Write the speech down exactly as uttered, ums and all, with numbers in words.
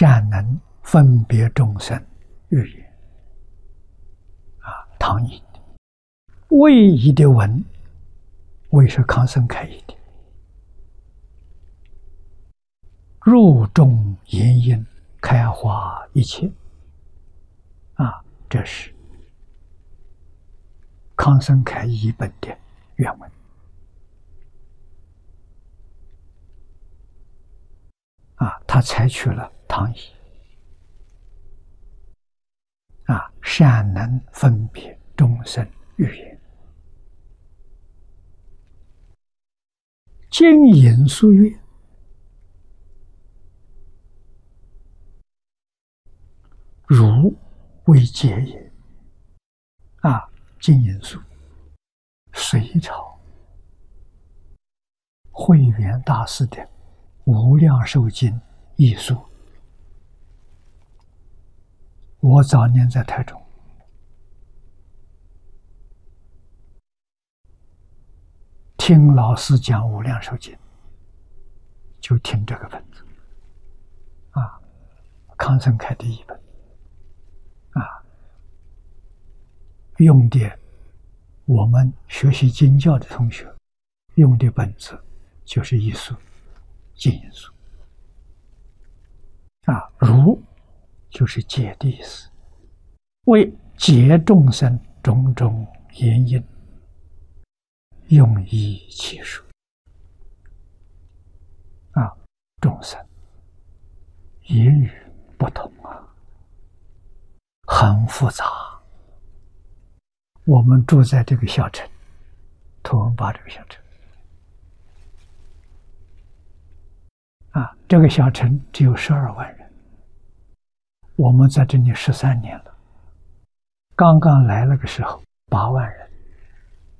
善能分别众生日言。啊，唐译的。魏译的文，魏是康生开译的。入众言因，开化一切。啊，这是康生开译本的原文。啊，他采取了唐译。啊，善能分别众生日言。金银书月，如为解也。啊，金银书，隋朝慧远大师的《无量寿经》译书。我早年在台中，听老师讲《无量寿经》，就听这个本子。啊，康生开的译本。啊，用的我们学习经教的同学用的本子就是译书，金银书。啊，如就是解的意思，为解众生种种言因，用以其数。啊，众生言语不同啊，很复杂。我们住在这个小城，图文巴这个小城。啊，这个小城只有十二万人，我们在这里十三年了。刚刚来那个时候，八万人。